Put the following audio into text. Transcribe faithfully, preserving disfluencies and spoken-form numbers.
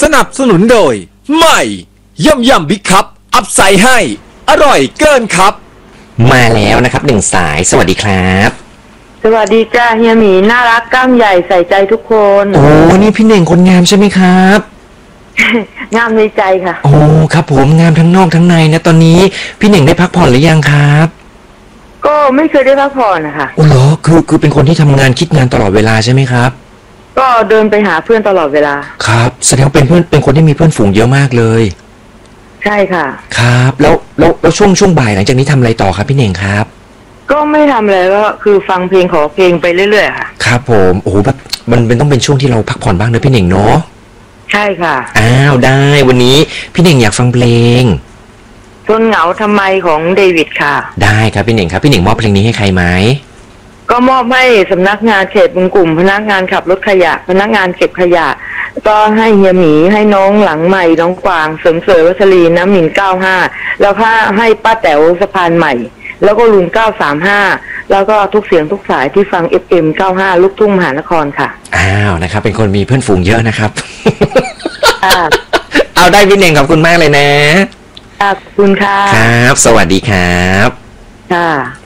สนับสนุนโดยใหม่ย่ำย่ำบิ๊กคัพอัพไซด์ให้อร่อยเกินครับมาแล้วนะครับหนึ่งสายสวัสดีครับสวัสดีจ้าเฮียหมีน่ารักกล้ามใหญ่ใส่ใจทุกคนโอ้นี่พี่เน่งคนงามใช่ไหมครับงามในใจค่ะโอ้ครับผมงามทั้งนอกทั้งในนะตอนนี้พี่เน่งได้พักผ่อนหรือยังครับก็ไม่เคยได้พักผ่อนนะคะโอ้เหรอคือคือเป็นคนที่ทำงานคิดงานตลอดเวลาใช่ไหมครับก็เดินไปหาเพื่อนตลอดเวลาครับแสดงว่าเป็นเพื่อนเป็นคนที่มีเพื่อนฝูงเยอะมากเลยใช่ค่ะครับแล้วแล้วแล้วช่วงช่วงบ่ายหลังจากนี้ทำอะไรต่อครับพี่เน่งครับก็ไม่ทำอะไรก็คือฟังเพลงขอเพลงไปเรื่อยๆค่ะครับผมโอ้โหแบบมันเป็นต้องเป็นช่วงที่เราพักผ่อนบ้างเนอะพี่เน่งเนาะใช่ค่ะอ้าวได้วันนี้พี่เน่งอยากฟังเพลงทนเหงาทำไมของเดวิดค่ะได้ครับพี่เน่งครับพี่เน่งมอบเพลงนี้ให้ใครไหมก็มอบให้สำนักงานเขตบึงกลุ่มพนักงานขับรถขยะพนักงานเก็บขยะก็ให้เฮียหมีให้น้องหลังใหม่น้องกวางเสริมเสวยวัชรีน้ำหมิ่นเก้าห้าแล้วก็ให้ป้าแต๋วสะพานใหม่แล้วก็ลุงเก้าสามห้าแล้วก็ทุกเสียงทุกสายที่ฟัง เอฟ เอ็ม เก้าห้าลูกทุ่งมหานครค่ะอ้าวนะครับเป็นคนมีเพื่อนฝูงเยอะนะครับเอาได้พี่เน่งขอบคุณมากเลยนะขอบคุณค่ะครับสวัสดีครับค่ะ